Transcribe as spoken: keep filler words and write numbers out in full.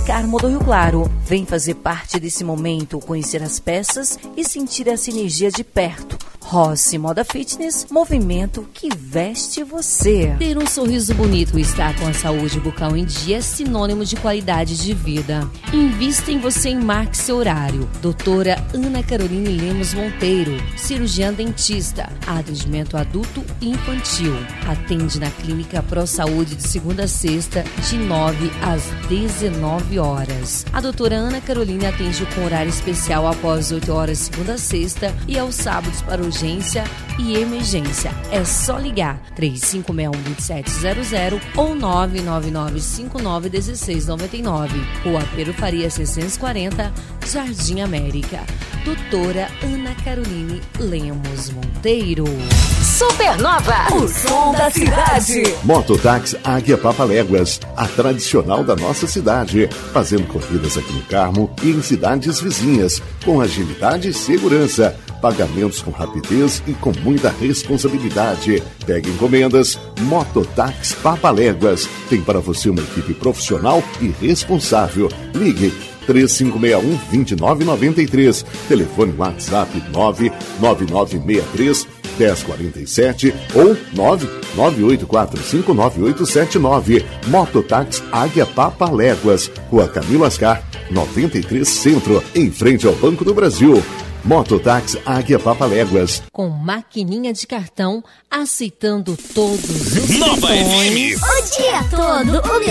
Carmo do Rio Claro. Vem fazer parte desse momento, conhecer as peças e sentir essa energia de perto. Rossi Moda Fitness, movimento que veste você. Ter um sorriso bonito e estar com a saúde bucal em dia é sinônimo de qualidade de vida. Invista em você e marque seu horário. Doutora Ana Caroline Lemos Monteiro, cirurgiã dentista, atendimento adulto e infantil. Atende na Clínica Pro Saúde de segunda a sexta, de nove às dezenove horas. A doutora Ana Caroline atende com horário especial após oito horas segunda a sexta e aos sábados para o urgência e emergência. É só ligar três cinco seis um, dois sete zero zero ou nove nove nove cinco nove um seis nove nove. Rua Pero Faria seiscentos e quarenta, Jardim América. Doutora Ana Caroline Lemos Monteiro. Supernova, o som da cidade. Mototáxi Águia Papaléguas, a tradicional da nossa cidade, fazendo corridas aqui no Carmo e em cidades vizinhas, com agilidade e segurança. Pagamentos com rapidez e com muita responsabilidade. Pegue encomendas. Mototáxi Papaléguas. Tem para você uma equipe profissional e responsável. Ligue três cinco seis um, dois nove nove três. Telefone WhatsApp nove nove nove seis três um zero quatro sete ou nove nove oito quatro cinco nove oito sete nove. Mototáxi Águia Papaléguas. Rua Camilo Ascar, noventa e três Centro, em frente ao Banco do Brasil. Mototáxi Águia Papaléguas. Com maquininha de cartão, aceitando todos os Nova cartões. F M. O dia todo, o